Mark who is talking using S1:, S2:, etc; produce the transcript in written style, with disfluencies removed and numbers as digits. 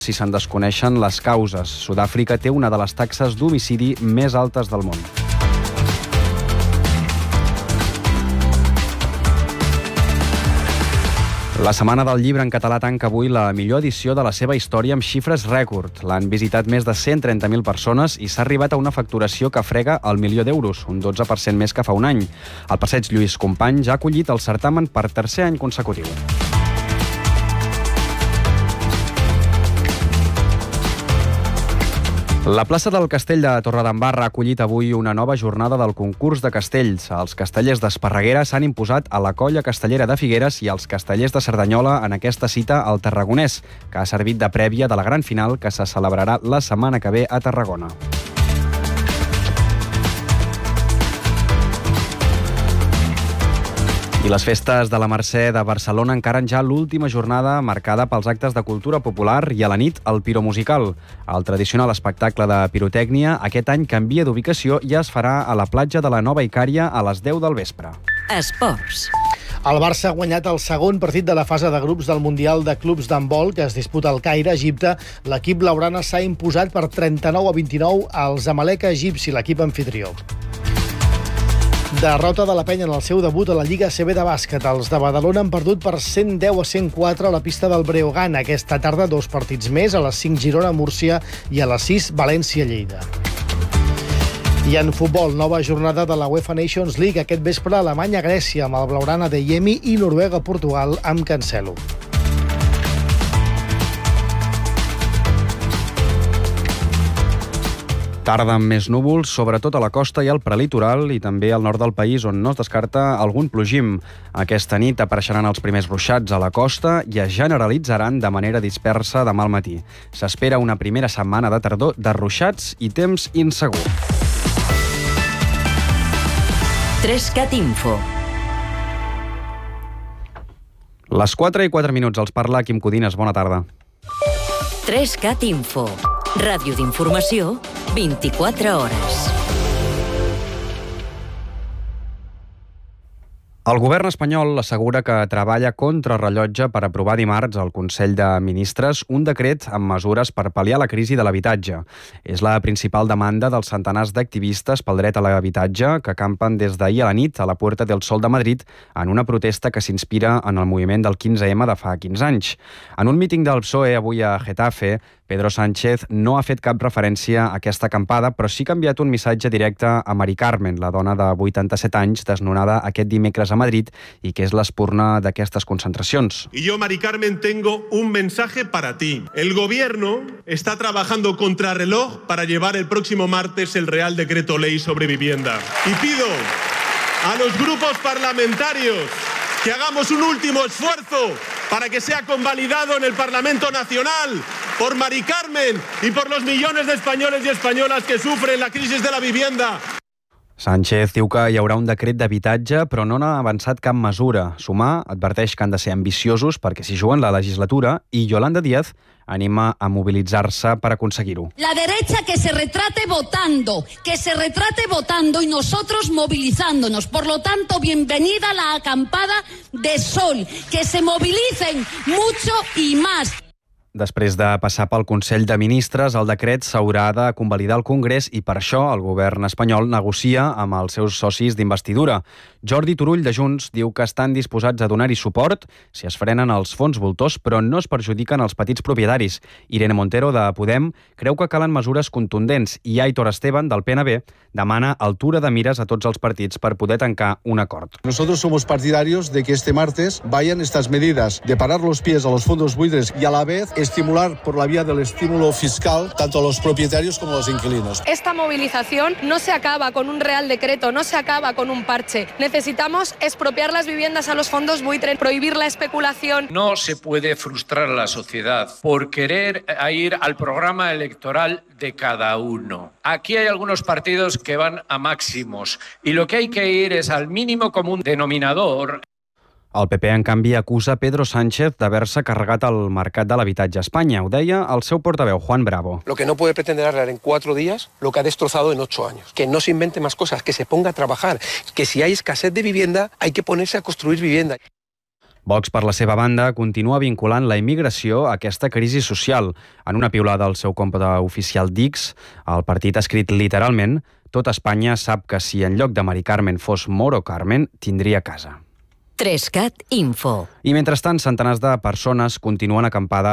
S1: si se'n desconeixen les causes. Sud-àfrica té una de les taxes d'homicidi més altes del món. La Setmana del Llibre en català tanca avui la millor edició de la seva història amb xifres rècord. L'han visitat més de 130.000 persones i s'ha arribat a una facturació que frega el 1.000.000 d'euros, un 12% més que fa un any. El Passeig Lluís Companys ha acollit el certamen per tercer any consecutiu. La plaça del Castell de Torredembarra ha acollit avui una nova jornada del concurs de castells. Els castellers d'Esparreguera s'han imposat a la Colla Castellera de Figueres i els castellers de Cerdanyola en aquesta cita al Tarragonès, que ha servit de prèvia de la gran final que se celebrarà la setmana que ve a Tarragona. I les festes de la Mercè de Barcelona encaren ja l'última jornada marcada pels actes de cultura popular i a la nit el piromusical. El tradicional espectacle de pirotècnia aquest any canvia d'ubicació i es farà a la platja de la Nova Icària a les 10 del vespre.
S2: Esports.
S3: El Barça ha guanyat el segon partit de la fase de grups del Mundial de Clubs d'Handbol que es disputa al Caire, Egipte. L'equip blaugrana s'ha imposat per 39-29 al Zamalek egipci, l'equip anfitrió. Derrota de la Penya en el seu debut a la Lliga ACB de bàsquet. Els de Badalona han perdut per 110-104 a la pista del Breogán. Aquesta tarda 2 partits més, a les 5 Girona-Múrcia i a les 6 València-Lleida. I en futbol, nova jornada de la UEFA Nations League. Aquest vespre Alemanya-Grècia amb el blaugrana de Yemi i Noruega-Portugal amb Cancelo.
S1: Tarda amb més núvols, sobretot a la costa i al prelitoral i també al nord del país, on no es descarta algun plogim. Aquesta nit apareixeran els primers ruixats a la costa i es generalitzaran de manera dispersa demà al matí. S'espera una primera setmana de tardor de ruixats i temps insegur.
S2: 3CAT Info.
S1: Les 4:04 els parla Quim Codines. Bona tarda.
S2: 3CAT Info. Ràdio d'informació, 24 hores.
S1: El govern espanyol assegura que treballa contra rellotge per aprovar dimarts al Consell de Ministres un decret amb mesures per pal·liar la crisi de l'habitatge. És la principal demanda dels centenars d'activistes pel dret a l'habitatge que campen des d'ahir a la nit a la Puerta del Sol de Madrid en una protesta que s'inspira en el moviment del 15M de fa 15 anys. En un míting del PSOE avui a Getafe, Pedro Sánchez no ha fet cap referència a aquesta acampada, però sí que ha enviat un missatge directe a Mari Carmen, la dona de 87 anys desnonada aquest dimecres a Madrid y que es la espurna d'aquestes concentracions.
S4: Y yo, Mari Carmen, tengo un mensaje para ti. El gobierno está trabajando contrarreloj para llevar el próximo martes el Real Decreto Ley sobre vivienda. Y pido a los grupos parlamentarios que hagamos un último esfuerzo para que sea convalidado en el Parlamento Nacional por Mari Carmen y por los millones de españoles y españolas que sufren la crisis de la vivienda.
S1: Sánchez diu que hi haurà un decret d'habitatge, però no n'ha avançat cap mesura. Sumar adverteix que han de ser ambiciosos perquè s'hi juguen la legislatura i Yolanda Díaz anima a mobilitzar-se per aconseguir-ho.
S5: La derecha que se retrate votando y nosotros movilizándonos. Por lo tanto, bienvenida la acampada de Sol. Que se movilicen mucho y más.
S1: Després de passar pel Consell de Ministres, el decret s'haurà de convalidar al Congrés i per això el govern espanyol negocia amb els seus socis d'investidura. Jordi Turull de Junts diu que estan disposats a donar-hi suport si es frenen els fons voltors, però no es perjudiquen els petits propietaris. Irene Montero de Podem creu que calen mesures contundents i Aitor Esteban del PNB demana altura de mires a tots els partits per poder tancar un acord.
S6: Nosotros somos partidarios de que este martes vayan estas medidas de parar los pies a los fondos buitres y a la vez estimular por la vía del estímulo fiscal tanto a los propietarios como a los inquilinos.
S7: Esta movilización no se acaba con un real decreto, no se acaba con un parche. Necesitamos expropiar las viviendas a los fondos buitre, prohibir la especulación.
S8: No se puede frustrar a la sociedad por querer ir al programa electoral de cada uno. Aquí hay algunos partidos que van a máximos y lo que hay que ir es al mínimo común denominador.
S1: El PP, en canvi, acusa Pedro Sánchez d'haver-se carregat el mercat de l'habitatge a Espanya. Ho deia el seu portaveu, Juan Bravo.
S9: Lo que no puede pretender arreglar en 4 días lo que ha destrozado en 8 años. Que no se invente más cosas, que se ponga a trabajar. Que si hay escasez de vivienda, hay que ponerse a construir vivienda.
S1: Vox, per la seva banda, continua vinculant la immigració a aquesta crisi social. En una piulada al seu compte oficial d'X, el partit ha escrit literalment: «Tot Espanya sap que si en lloc de Mari Carmen fos Moro Carmen, tindria casa».
S2: 3CAT Info.
S1: I mentrestant, centenars de persones continuen acampades